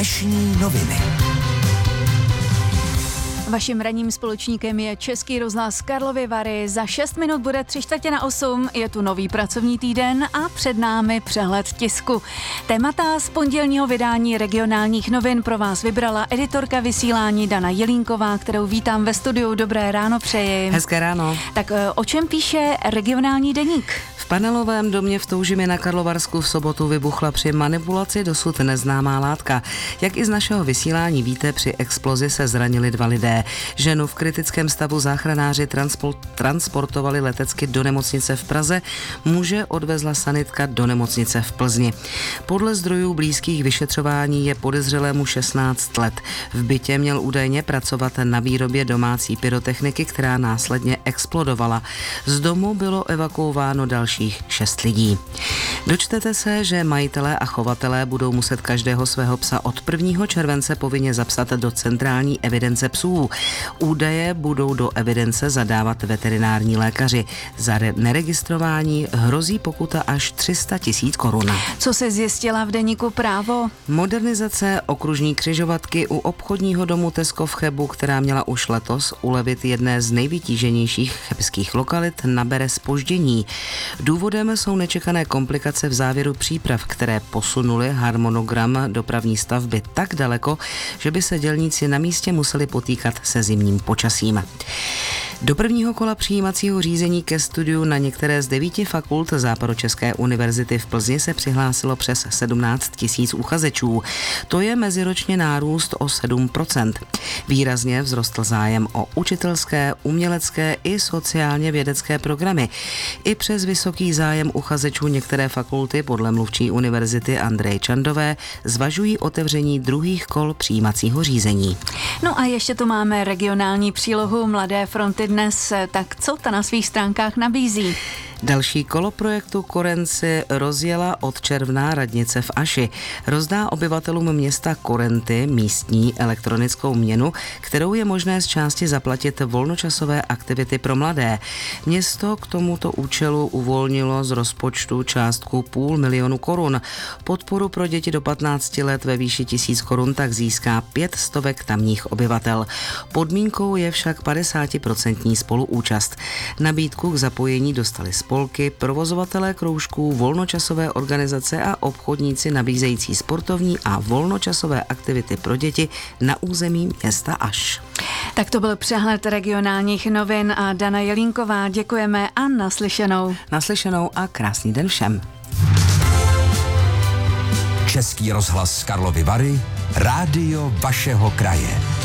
Dnešní noviny. Vaším ranním společníkem je Český rozhlas Karlovy Vary. Za 6 minut bude 7:45, je tu nový pracovní týden a před námi přehled tisku. Témata z pondělního vydání regionálních novin pro vás vybrala editorka vysílání Dana Jelínková, kterou vítám ve studiu. Dobré ráno přeji. Hezké ráno. Tak o čem píše regionální deník? V panelovém domě v Toužimě na Karlovarsku v sobotu vybuchla při manipulaci dosud neznámá látka. Jak i z našeho vysílání víte, při explozi se zranili 2 lidé. Ženu v kritickém stavu záchranáři transportovali letecky do nemocnice v Praze, muže odvezla sanitka do nemocnice v Plzni. Podle zdrojů blízkých vyšetřování je podezřelému 16 let. V bytě měl údajně pracovat na výrobě domácí pyrotechniky, která následně explodovala. Z domu bylo evakuováno dalších 6 lidí. Dočtete se, že majitelé a chovatelé budou muset každého svého psa od 1. července povinně zapsat do centrální evidence psů. Údaje budou do evidence zadávat veterinární lékaři. Za neregistrování hrozí pokuta až 300 000 korun. Co se zjistila v deníku Právo? Modernizace okružní křižovatky u obchodního domu Tesco v Chebu, která měla už letos ulevit jedné z nejvytíženějších chebských lokalit, nabere zpoždění. Důvodem jsou nečekané komplikace v závěru příprav, které posunuly harmonogram dopravní stavby tak daleko, že by se dělníci na místě museli potýkat se zimním počasím. Do prvního kola přijímacího řízení ke studiu na některé z 9 fakult Západočeské univerzity v Plzni se přihlásilo přes 17 000 uchazečů. To je meziročně nárůst o 7%. Výrazně vzrostl zájem o učitelské, umělecké i sociálně vědecké programy. I přes vysoký zájem uchazečů některé fakulty podle mluvčí univerzity Andreje Čandové zvažují otevření druhých kol přijímacího řízení. No a ještě tu máme regionální přílohu Mladé fronty dnes. Tak co ta na svých stránkách nabízí? Další kolo projektu Korenci rozjela od června radnice v Aši. Rozdá obyvatelům města Korenty místní elektronickou měnu, kterou je možné z části zaplatit volnočasové aktivity pro mladé. Město k tomuto účelu uvolnilo z rozpočtu částku 500 000 korun. Podporu pro děti do 15 let ve výši 1000 korun tak získá 500 tamních obyvatel. Podmínkou je však 50% spoluúčast. Nabídku k zapojení dostali spolky, provozovatelé kroužků, volnočasové organizace a obchodníci nabízející sportovní a volnočasové aktivity pro děti na území města Aš. Tak to byl přehled regionálních novin a Dana Jelínková. Děkujeme a naslyšenou. Naslyšenou a krásný den všem. Český rozhlas Karlovy Vary, rádio vašeho kraje.